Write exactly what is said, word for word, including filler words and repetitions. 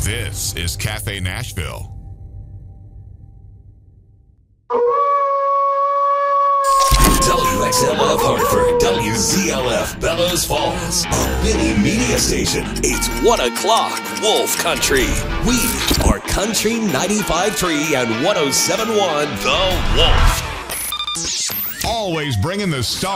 This is Cafe Nashville. W X L F Hartford, W Z L F Bellows Falls, a mini media station. It's one o'clock, Wolf Country. We are Country ninety-five point three and one oh seven point one, The Wolf. Always bringing the star.